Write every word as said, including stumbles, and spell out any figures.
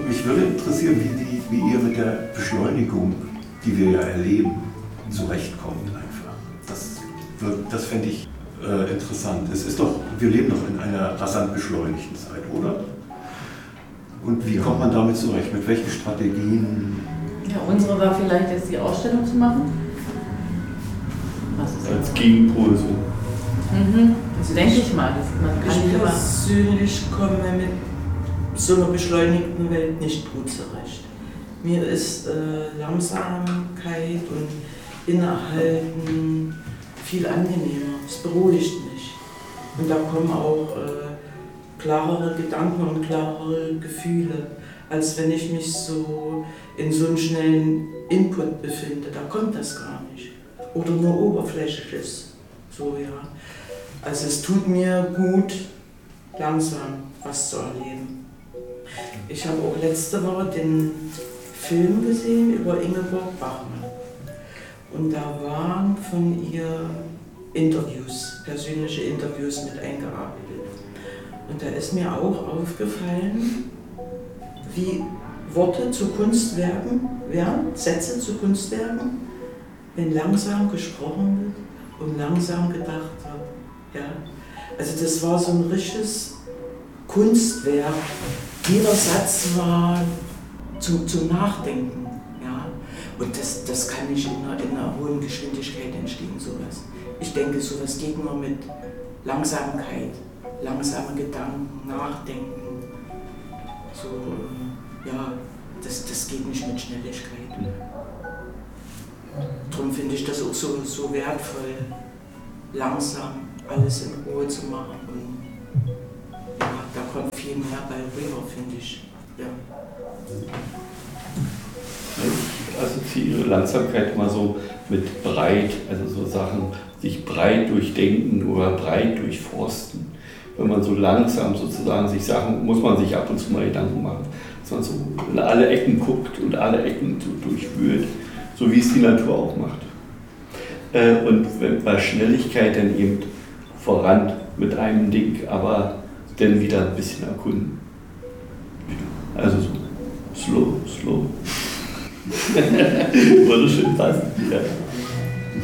mich würde interessieren, wie, die, wie ihr mit der Beschleunigung, die wir ja erleben, zurechtkommt einfach. Das, wird- das fände ich äh, interessant. Es ist doch, wir leben doch in einer rasant beschleunigten Zeit, oder? Und wie kommt man damit zurecht? Mit welchen Strategien? Ja, unsere war vielleicht jetzt die Ausstellung zu machen. Was ist Als das? Gegenpol so. Mhm. Das denke ich mal. Das, man kann Ich nicht immer. persönlich komme mit so einer beschleunigten Welt nicht gut zurecht. Mir ist äh, Langsamkeit und Innehalten viel angenehmer. Es beruhigt mich. Und da kommen auch äh, klarere Gedanken und klarere Gefühle, als wenn ich mich so in so einem schnellen Input befinde. Da kommt das gar nicht. Oder nur oberflächliches. So, ja. Also es tut mir gut, langsam was zu erleben. Ich habe auch letzte Woche den Film gesehen über Ingeborg Bachmann. Und da waren von ihr Interviews, persönliche Interviews mit eingearbeitet. Und da ist mir auch aufgefallen, wie Worte zu Kunstwerken werden, Sätze zu Kunstwerken, wenn langsam gesprochen wird und langsam gedacht wird. Ja? Also das war so ein richtiges Kunstwerk. Jeder Satz war zum, zum Nachdenken. Ja? Und das, das kann nicht in einer, in einer hohen Geschwindigkeit entstehen, sowas. Ich denke, sowas geht nur mit Langsamkeit, langsame Gedanken, Nachdenken. So, ja, das, das geht nicht mit Schnelligkeit. Darum finde ich das auch so, so wertvoll, langsam alles in Ruhe zu machen. Und ja, da kommt viel mehr bei rüber, finde ich. Ja. Ich assoziiere Langsamkeit immer so mit breit, also so Sachen, sich breit durchdenken oder breit durchforsten. Wenn man so langsam sozusagen sich Sachen, muss man sich ab und zu mal Gedanken machen, dass man so in alle Ecken guckt und alle Ecken so durchwühlt, so wie es die Natur auch macht. Und wenn bei Schnelligkeit dann eben voran mit einem Ding, aber dann wieder ein bisschen erkunden. Also so slow, slow. Würde schön passen. Ja.